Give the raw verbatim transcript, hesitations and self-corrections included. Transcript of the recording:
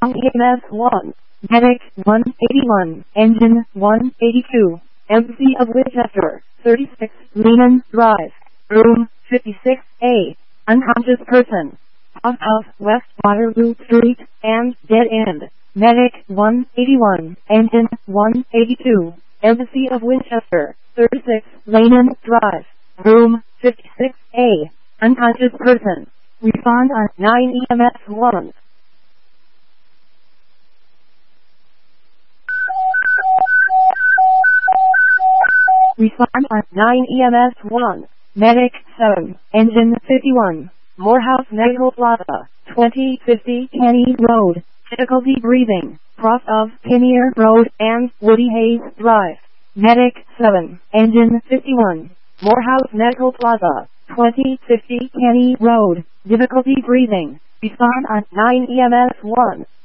E M S one, Medic one eighty-one, Engine one eighty-two, Embassy of Winchester, thirty-six, Lehman Drive, Room fifty-six A, unconscious person, off of West Waterloo Street, and dead end. Medic one eighty-one, Engine one eighty-two, Embassy of Winchester, thirty-six, Lehman Drive, Room fifty-six A, unconscious person. Respond on nine E M S one. Respond on nine E M S one. Medic seven, Engine fifty-one, Morehouse Medical Plaza, twenty fifty Kenny Road, difficulty breathing, cross of Kinnear Road and Woody Hayes Drive. Medic seven, Engine fifty-one, Morehouse Medical Plaza, twenty fifty Kenny Road, difficulty breathing. Respond on nine E M S one.